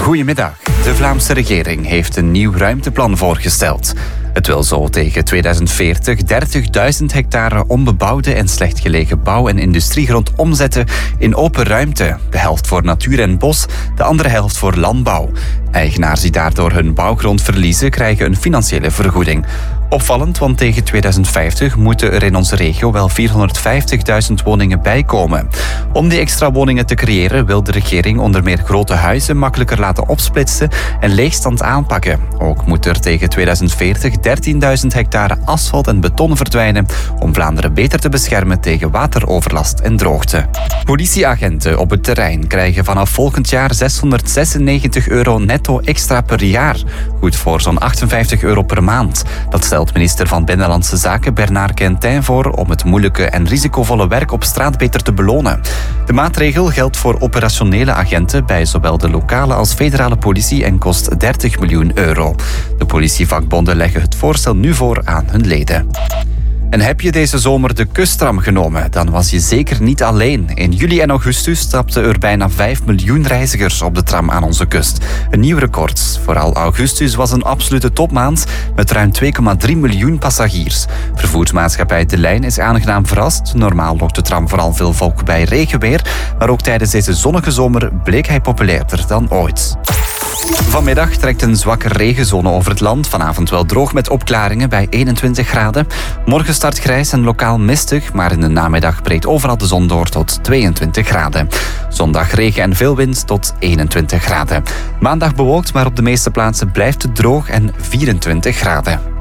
Goedemiddag. De Vlaamse regering heeft een nieuw ruimteplan voorgesteld. Het wil zo tegen 2040 30.000 hectare onbebouwde en slecht gelegen bouw- en industriegrond omzetten in open ruimte. De helft voor natuur en bos, de andere helft voor landbouw. Eigenaars die daardoor hun bouwgrond verliezen, krijgen een financiële vergoeding. Opvallend, want tegen 2050 moeten er in onze regio wel 450.000 woningen bijkomen. Om die extra woningen te creëren wil de regering onder meer grote huizen makkelijker laten opsplitsen en leegstand aanpakken. Ook moet er tegen 2040 13.000 hectare asfalt en beton verdwijnen om Vlaanderen beter te beschermen tegen wateroverlast en droogte. Politieagenten op het terrein krijgen vanaf volgend jaar €696 netto extra per jaar. Goed voor zo'n €58 per maand. Dat stelt minister van Binnenlandse Zaken Bernard Quintin voor om het moeilijke en risicovolle werk op straat beter te belonen. De maatregel geldt voor operationele agenten bij zowel de lokale als federale politie en kost €30 miljoen. De politievakbonden leggen het voorstel nu voor aan hun leden. En heb je deze zomer de kusttram genomen, dan was je zeker niet alleen. In juli en augustus stapten er bijna 5 miljoen reizigers op de tram aan onze kust. Een nieuw record. Vooral augustus was een absolute topmaand met ruim 2,3 miljoen passagiers. Vervoersmaatschappij De Lijn is aangenaam verrast. Normaal lokt de tram vooral veel volk bij regenweer, maar ook tijdens deze zonnige zomer bleek hij populairder dan ooit. Vanmiddag trekt een zwakke regenzone over het land. Vanavond wel droog met opklaringen bij 21 graden. Morgen start grijs en lokaal mistig, maar in de namiddag breekt overal de zon door tot 22 graden. Zondag regen en veel wind tot 21 graden. Maandag bewolkt, maar op de meeste plaatsen blijft het droog en 24 graden.